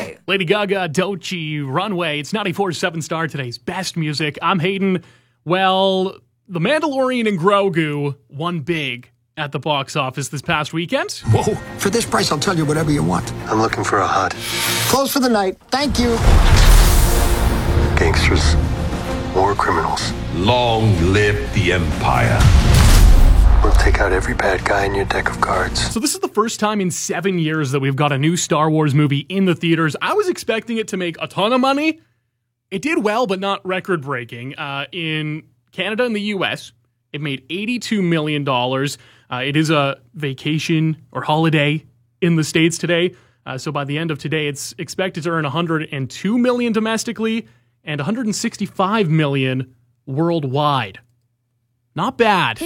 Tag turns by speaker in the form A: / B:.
A: Runway.
B: Lady Gaga, Doechii, Runway. It's 94.7 Star, today's best music. I'm Hayden. Well, The Mandalorian and Grogu won big at the box office this past weekend.
C: Whoa, for this price, I'll tell you whatever you want.
D: I'm looking for a hut.
C: Close for the night. Thank you.
D: Gangsters. War criminals.
E: Long live the Empire.
D: We'll take out every bad guy in your deck of cards.
B: So this is the first time in 7 years that we've got a new Star Wars movie in the theaters. I was expecting it to make a ton of money. It did well, but not record-breaking. In Canada and the US, it made $82 million. It is a vacation or holiday in the States today. So by the end of today, it's expected to earn $102 million domestically and $165 million worldwide. Not bad.